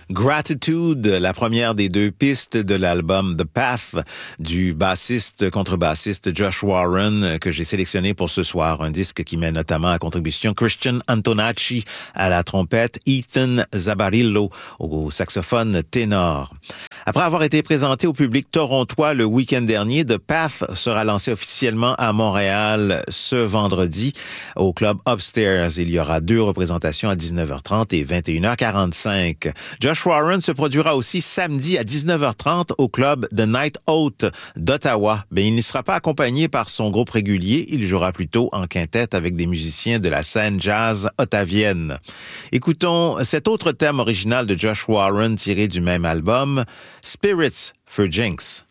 Gratitude, la première des deux pistes de l'album The Path du contrebassiste Josh Warren que j'ai sélectionné pour ce soir. Un disque qui met notamment à contribution Christian Antonacci à la trompette, Ethan Zabarillo au saxophone ténor. Après avoir été présenté au public torontois le week-end dernier, The Path sera lancé officiellement à Montréal ce vendredi au club Upstairs. Il y aura 2 représentations à 19h30 et 21h45. Josh Warren se produira aussi samedi à 19h30 au club The Night Out d'Ottawa. Mais il n'y sera pas accompagné par son groupe régulier. Il jouera plutôt en quintette avec des musiciens de la scène jazz ottavienne. Écoutons cet autre thème original de Josh Warren tiré du même album, Spirits for Jinx.